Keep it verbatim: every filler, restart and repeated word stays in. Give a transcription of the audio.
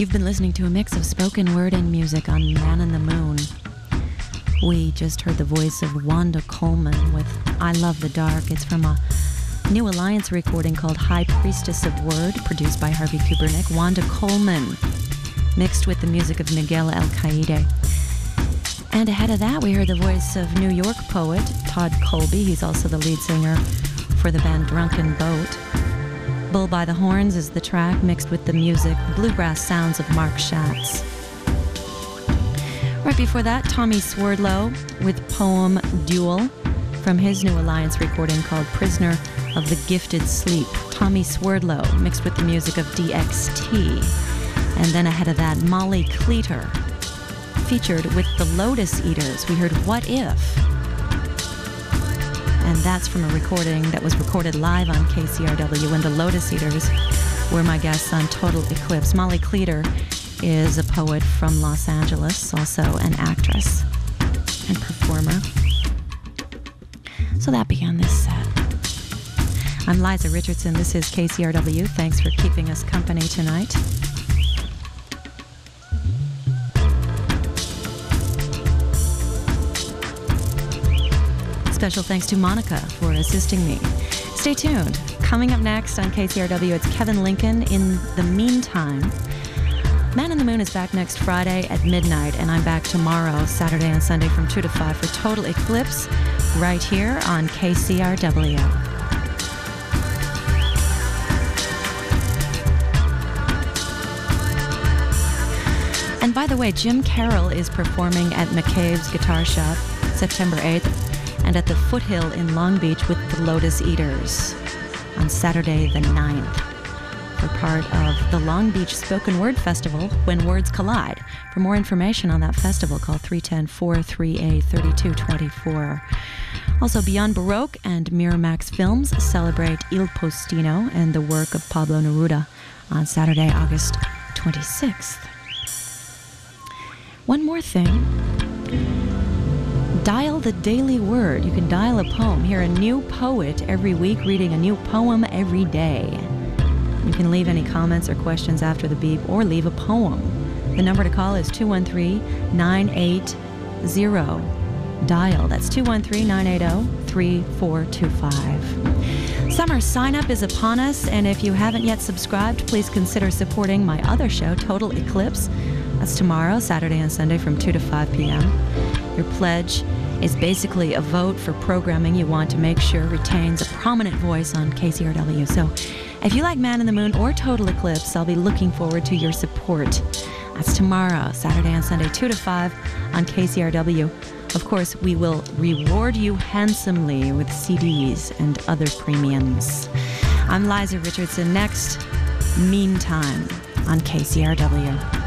You've been listening to a mix of spoken word and music on Man in the Moon. We just heard the voice of Wanda Coleman with I Love the Dark. It's from a New Alliance recording called High Priestess of Word, produced by Harvey Kubernick. Wanda Coleman, mixed with the music of Miguel Alcaide. And ahead of that, we heard the voice of New York poet Todd Colby. He's also the lead singer for the band Drunken Boat. Bull by the Horns is the track, mixed with the music, bluegrass sounds of Mark Schatz. Right before that, Tommy Swerdlow with Poem Duel from his New Alliance recording called Prisoner of the Gifted Sleep. Tommy Swerdlow, mixed with the music of D X T. And then ahead of that, Molly Cleater, featured with the Lotus Eaters. We heard What If? And that's from a recording that was recorded live on K C R W when the Lotus Eaters were my guests on Total Eclipse. Molly Cleater is a poet from Los Angeles, also an actress and performer. So that began this set. I'm Liza Richardson. This is K C R W. Thanks for keeping us company tonight. Special thanks to Monica for assisting me. Stay tuned. Coming up next on K C R W, it's Kevin Lincoln. In the meantime, Man in the Moon is back next Friday at midnight, and I'm back tomorrow, Saturday and Sunday from two to five for Total Eclipse, right here on K C R W. And by the way, Jim Carroll is performing at McCabe's Guitar Shop September eighth, and at the Foothill in Long Beach with the Lotus Eaters on Saturday the ninth for part of the Long Beach Spoken Word Festival, When Words Collide. For more information on that festival, call three one zero, four three eight, three two two four. Also, Beyond Baroque and Miramax Films celebrate Il Postino and the work of Pablo Neruda on Saturday, August twenty-sixth. One more thing. Dial the Daily Word. You can dial a poem. Hear a new poet every week reading a new poem every day. You can leave any comments or questions after the beep or leave a poem. The number to call is two one three, nine eight zero. Dial. That's two one three, nine eight zero, three four two five. Summer sign-up is upon us, and if you haven't yet subscribed, please consider supporting my other show, Total Eclipse. That's tomorrow, Saturday and Sunday from two to five p.m. Your pledge is basically a vote for programming you want to make sure retains a prominent voice on K C R W. So if you like Man in the Moon or Total Eclipse, I'll be looking forward to your support. That's tomorrow, Saturday and Sunday, two to five on K C R W. Of course, we will reward you handsomely with C Ds and other premiums. I'm Liza Richardson. Next, Meantime on K C R W.